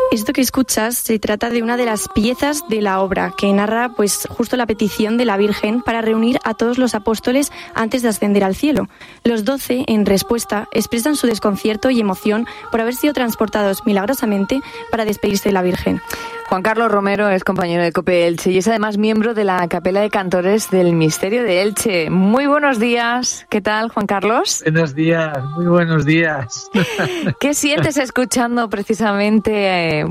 Esto que escuchas se trata de una de las piezas de la obra que narra pues justo la petición de la Virgen para reunir a todos los apóstoles antes de ascender al cielo. Los 12, en respuesta, expresan su desconcierto y emoción por haber sido transportados milagrosamente para despedirse de la Virgen. Juan Carlos Romero es compañero de COPE Elche y es además miembro de la Capela de Cantores del Misterio de Elche. Muy buenos días. ¿Qué tal, Juan Carlos? Buenos días, muy buenos días. ¿Qué sientes escuchando precisamente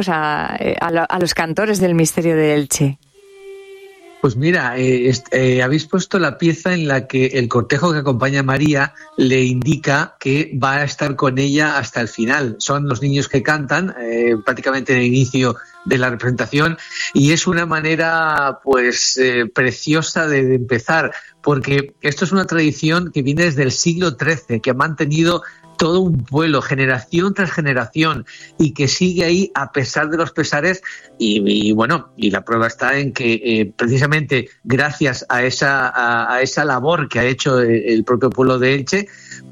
a los cantores del Misterio de Elche? Pues mira, habéis puesto la pieza en la que el cortejo que acompaña a María le indica que va a estar con ella hasta el final. Son los niños que cantan prácticamente en el inicio de la representación y es una manera preciosa de empezar, porque esto es una tradición que viene desde el siglo XIII, que ha mantenido todo un pueblo, generación tras generación, y que sigue ahí a pesar de los pesares, y la prueba está en que precisamente gracias a esa labor que ha hecho el propio pueblo de Elche,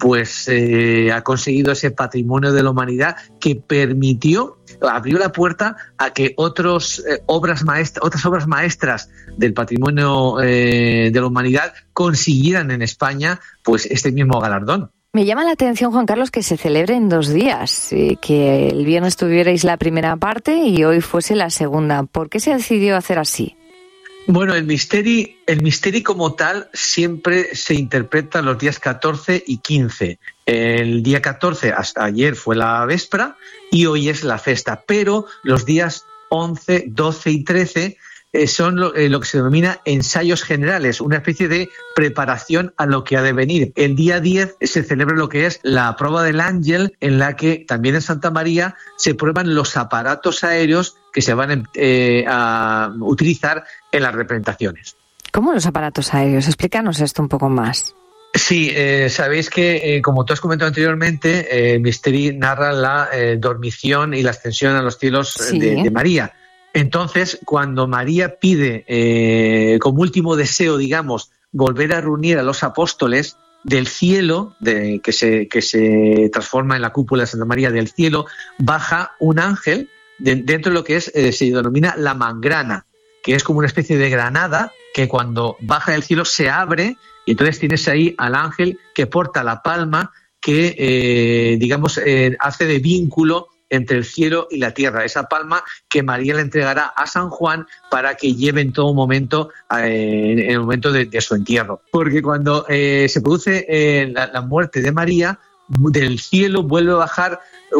ha conseguido ese patrimonio de la humanidad que abrió la puerta a que otras obras maestras del patrimonio de la humanidad consiguieran en España este mismo galardón. Me llama la atención, Juan Carlos, que se celebre en 2 días, que el viernes tuvierais la primera parte y hoy fuese la segunda. ¿Por qué se decidió hacer así? Bueno, el misteri como tal siempre se interpreta los días 14 y 15. El día 14, hasta ayer, fue la véspera y hoy es la festa, pero los días 11, 12 y 13 son lo que se denomina ensayos generales, una especie de preparación a lo que ha de venir. El día 10 se celebra lo que es la prueba del ángel, en la que también en Santa María se prueban los aparatos aéreos que se van a utilizar en las representaciones. ¿Cómo los aparatos aéreos? Explícanos esto un poco más. Sí, sabéis que, como tú has comentado anteriormente, Misteri narra la dormición y la ascensión a los cielos de María. Entonces, cuando María pide, como último deseo, digamos, volver a reunir a los apóstoles del cielo, que se transforma en la cúpula de Santa María del cielo, baja un ángel dentro de lo que se denomina la mangrana, que es como una especie de granada que cuando baja del cielo se abre y entonces tienes ahí al ángel que porta la palma que, hace de vínculo entre el cielo y la tierra, esa palma que María le entregará a San Juan para que lleve en todo momento, en el momento de su entierro. Porque cuando se produce la muerte de María, del cielo vuelve a bajar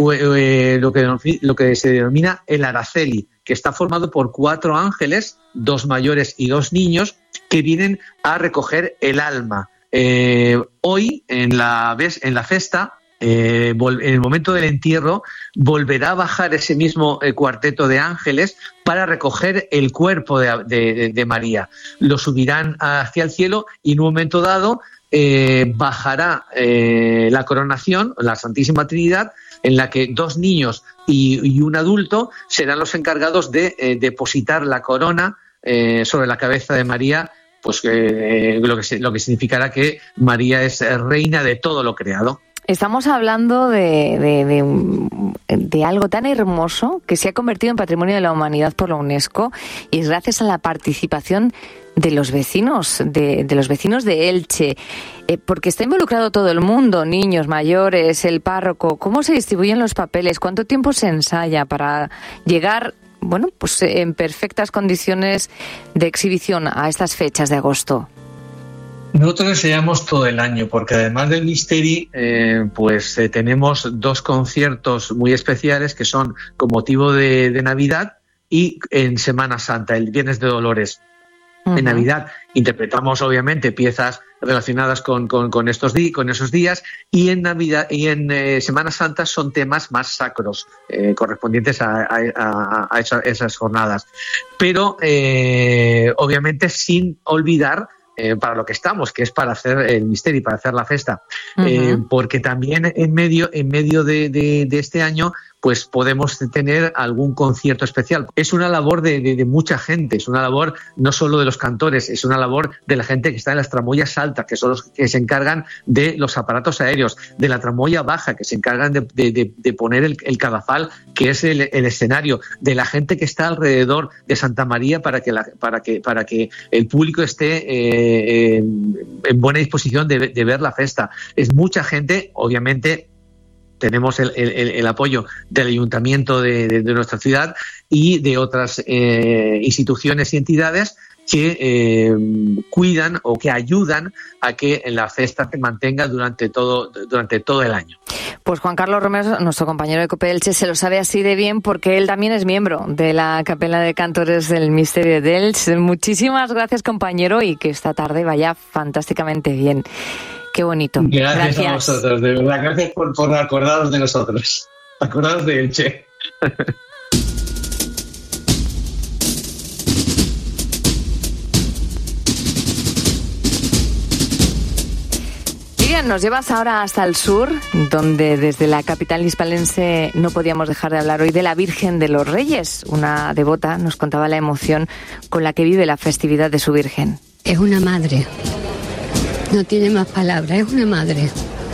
lo que se denomina el Araceli, que está formado por 4 ángeles, 2 mayores y 2 niños, que vienen a recoger el alma. Hoy, en la festa, en el momento del entierro, volverá a bajar ese mismo cuarteto de ángeles para recoger el cuerpo de María. Lo subirán hacia el cielo y en un momento dado bajará la coronación, la Santísima Trinidad, en la que 2 niños y un adulto serán los encargados de depositar la corona sobre la cabeza de María, lo que significará que María es reina de todo lo creado. Estamos hablando de algo tan hermoso que se ha convertido en Patrimonio de la Humanidad por la UNESCO y es gracias a la participación de los vecinos, de los vecinos de Elche, porque está involucrado todo el mundo, niños, mayores, el párroco. ¿Cómo se distribuyen los papeles? ¿Cuánto tiempo se ensaya para llegar, en perfectas condiciones de exhibición a estas fechas de agosto? Nosotros ensayamos todo el año, porque además del Misteri, tenemos 2 conciertos muy especiales que son con motivo de Navidad y en Semana Santa, el Viernes de Dolores. Uh-huh. En Navidad interpretamos obviamente piezas relacionadas con esos días, y en Navidad y en Semana Santa son temas más sacros correspondientes a esas jornadas. Pero obviamente sin olvidar para lo que estamos, que es para hacer el Misteri, para hacer la festa. Uh-huh. Porque también en medio de este año pues podemos tener algún concierto especial. Es una labor de mucha gente, es una labor no solo de los cantores, es una labor de la gente que está en las tramoyas altas, que son los que se encargan de los aparatos aéreos, de la tramoya baja, que se encargan de poner el cadafal, que es el escenario, de la gente que está alrededor de Santa María para que el público esté en buena disposición de ver la festa. Es mucha gente, obviamente. Tenemos el apoyo del ayuntamiento de nuestra ciudad y de otras instituciones y entidades que cuidan o que ayudan a que la festa se mantenga durante todo el año. Pues Juan Carlos Romero, nuestro compañero de COPE Elche, se lo sabe así de bien porque él también es miembro de la Capella de Cantores del Misterio de Elche. Muchísimas gracias, compañero, y que esta tarde vaya fantásticamente bien. Qué bonito. Gracias a vosotros, de verdad. Gracias por acordaros de nosotros. Acordaros de Elche. Miriam, nos llevas ahora hasta el sur, donde desde la capital hispalense no podíamos dejar de hablar hoy de la Virgen de los Reyes. Una devota nos contaba la emoción con la que vive la festividad de su Virgen. Es una madre. No tiene más palabras, es una madre.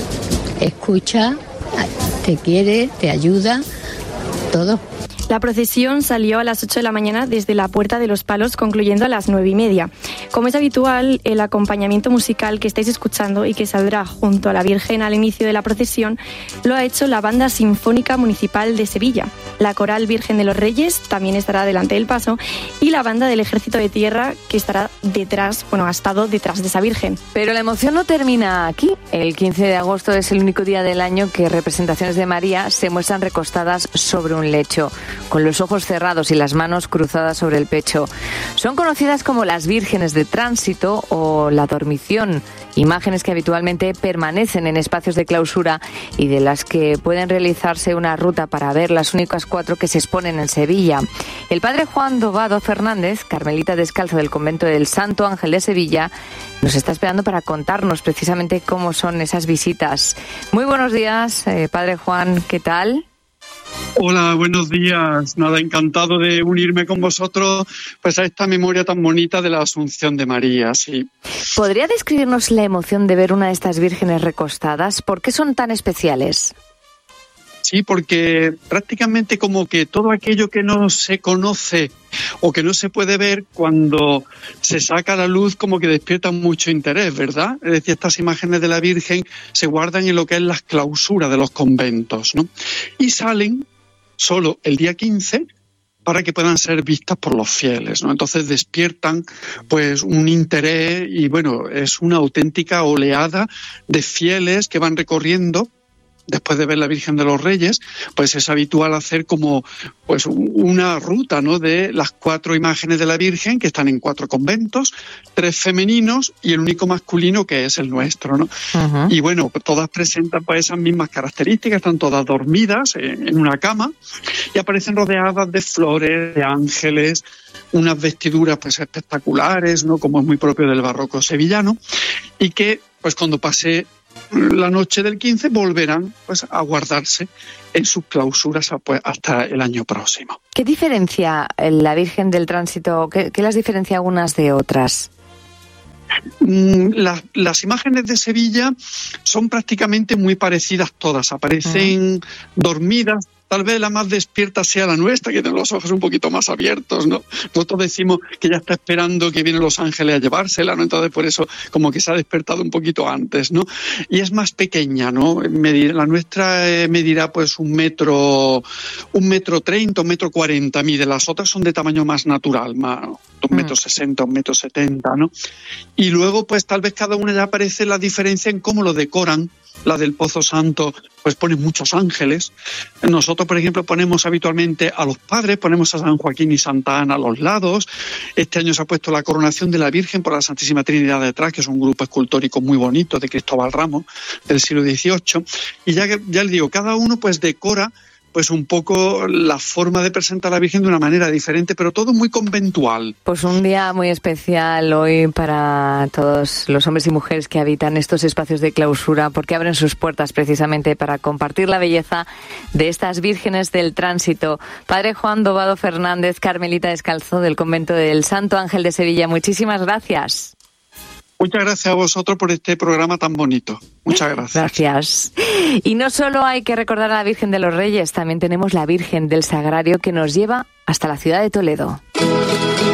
Escucha, te quiere, te ayuda, todo. La procesión salió a las 8 de la mañana desde la Puerta de los Palos, concluyendo a las 9:30. Como es habitual, el acompañamiento musical que estáis escuchando y que saldrá junto a la Virgen al inicio de la procesión lo ha hecho la Banda Sinfónica Municipal de Sevilla. La Coral Virgen de los Reyes también estará delante del paso y la Banda del Ejército de Tierra, que estará detrás, ha estado detrás de esa Virgen. Pero la emoción no termina aquí. El 15 de agosto es el único día del año que representaciones de María se muestran recostadas sobre un lecho, con los ojos cerrados y las manos cruzadas sobre el pecho. Son conocidas como las Vírgenes de Tránsito o la Dormición, imágenes que habitualmente permanecen en espacios de clausura y de las que pueden realizarse una ruta para ver las únicas 4 que se exponen en Sevilla. El padre Juan Dobado Fernández, carmelita descalzo del convento del Santo Ángel de Sevilla, nos está esperando para contarnos precisamente cómo son esas visitas. Muy buenos días, padre Juan, ¿qué tal? Hola, buenos días. Nada, encantado de unirme con vosotros pues a esta memoria tan bonita de la Asunción de María, sí. ¿Podría describirnos la emoción de ver una de estas vírgenes recostadas? ¿Por qué son tan especiales? Sí, porque prácticamente como que todo aquello que no se conoce o que no se puede ver, cuando se saca a la luz como que despierta mucho interés, ¿verdad? Es decir, estas imágenes de la Virgen se guardan en lo que es las clausuras de los conventos, ¿no? Y salen solo el día 15 para que puedan ser vistas por los fieles, ¿no? Entonces despiertan pues un interés y bueno, es una auténtica oleada de fieles que van recorriendo. Después de ver la Virgen de los Reyes, pues es habitual hacer como pues una ruta, ¿no?, de las 4 imágenes de la Virgen, que están en 4 conventos, 3 femeninos y el único masculino, que es el nuestro, ¿no? Uh-huh. Y bueno, pues todas presentan pues esas mismas características, están todas dormidas en una cama y aparecen rodeadas de flores, de ángeles, unas vestiduras pues espectaculares, ¿no?, como es muy propio del barroco sevillano, y que pues cuando pase la noche del 15 volverán pues a guardarse en sus clausuras pues, hasta el año próximo. ¿Qué diferencia la Virgen del Tránsito? ¿Qué las diferencia unas de otras? Las imágenes de Sevilla son prácticamente muy parecidas todas, aparecen dormidas. Tal vez la más despierta sea la nuestra, que tiene los ojos un poquito más abiertos, ¿no? Nosotros decimos que ya está esperando que vienen los ángeles a llevársela, ¿no? Entonces por eso como que se ha despertado un poquito antes, ¿no? Y es más pequeña, ¿no? La nuestra medirá pues 1,30 m, 1,40 m mide. Las otras son de tamaño más natural, más 2,60 m, 1,70 m, ¿no? Y luego pues tal vez cada una ya aparece la diferencia en cómo lo decoran. La del Pozo Santo pues pone muchos ángeles. Nosotros, por ejemplo, ponemos habitualmente a los padres, ponemos a San Joaquín y Santa Ana a los lados. Este año se ha puesto la coronación de la Virgen por la Santísima Trinidad detrás, que es un grupo escultórico muy bonito de Cristóbal Ramos del siglo XVIII. Y ya les digo, cada uno pues decora pues un poco la forma de presentar a la Virgen de una manera diferente, pero todo muy conventual. Pues un día muy especial hoy para todos los hombres y mujeres que habitan estos espacios de clausura, porque abren sus puertas precisamente para compartir la belleza de estas vírgenes del tránsito. Padre Juan Dobado Fernández, carmelita descalzo del convento del Santo Ángel de Sevilla, muchísimas gracias. Muchas gracias a vosotros por este programa tan bonito. Muchas gracias. Gracias. Y no solo hay que recordar a la Virgen de los Reyes, también tenemos la Virgen del Sagrario que nos lleva hasta la ciudad de Toledo.